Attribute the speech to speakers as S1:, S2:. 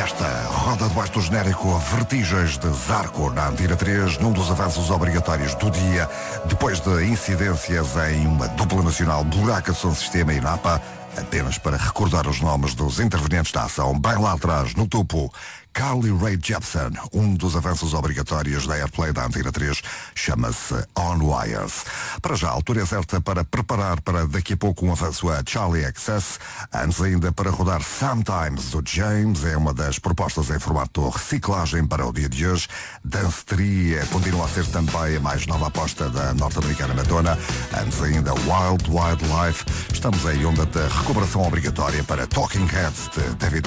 S1: esta roda debaixo do genérico Vertigens de Zarco na Antena 3, num dos avanços obrigatórios do dia, depois de incidências em uma dupla nacional Buraca Som Sistema e Napa, apenas para recordar os nomes dos intervenientes da ação, bem lá atrás, no topo, Carly Rae Jepsen, um dos avanços obrigatórios da Airplay da Antena 3, chama-se On Wires. Para já, a altura é certa para preparar para daqui a pouco um avanço a Charlie XS, antes ainda para rodar Sometimes do James, é uma das propostas em formato reciclagem para o dia de hoje. Dance Tree continua a ser também a mais nova aposta da norte-americana Madonna, antes ainda Wild Wild Life. Estamos em onda de recuperação obrigatória para Talking Heads de David